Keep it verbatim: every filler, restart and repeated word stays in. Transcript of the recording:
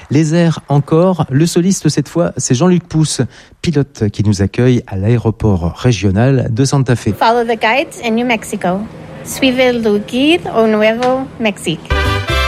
Les airs encore, le soliste cette fois, c'est Jean-Luc Pousse, pilote qui nous accueille à l'aéroport régional de Santa Fe. Follow the guides in New Mexico. Suivez le guide au Nuevo Mexique.